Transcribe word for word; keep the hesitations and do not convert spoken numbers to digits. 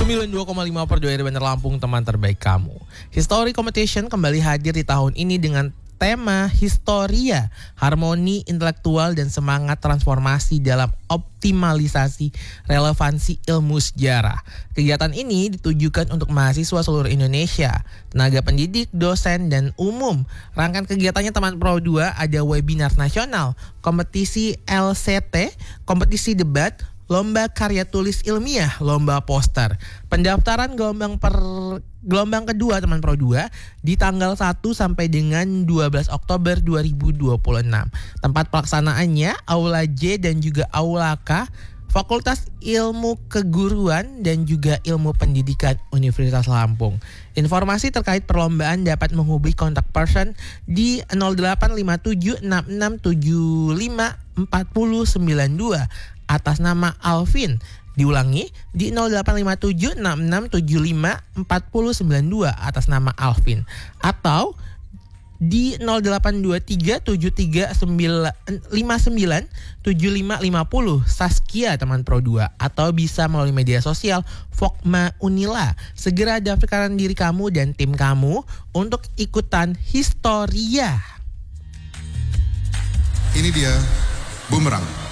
sembilan puluh dua koma lima per dua R Banter Lampung, teman terbaik kamu. History Competition kembali hadir di tahun ini dengan tema Historia, harmoni intelektual dan semangat transformasi dalam optimalisasi relevansi ilmu sejarah. Kegiatan ini ditujukan untuk mahasiswa seluruh Indonesia, tenaga pendidik, dosen, dan umum. Rangkaian kegiatannya teman Pro dua ada webinar nasional, kompetisi L C T, kompetisi debat, lomba karya tulis ilmiah, lomba poster. Pendaftaran gelombang per gelombang kedua teman Pro dua di tanggal satu sampai dengan dua belas Oktober dua ribu dua puluh enam. Tempat pelaksanaannya Aula J dan juga Aula K, Fakultas Ilmu Keguruan dan juga Ilmu Pendidikan Universitas Lampung. Informasi terkait perlombaan dapat menghubungi kontak person di nol delapan lima tujuh enam enam tujuh lima empat nol sembilan dua atas nama Alvin. Diulangi di nol delapan lima tujuh enam enam tujuh lima empat nol sembilan dua atas nama Alvin, atau di nol delapan dua tiga tujuh tiga lima sembilan tujuh lima lima nol Saskia teman Pro dua, atau bisa melalui media sosial Fokma Unila. Segera daftarkan diri kamu dan tim kamu untuk ikutan Historia. Ini dia bumerang.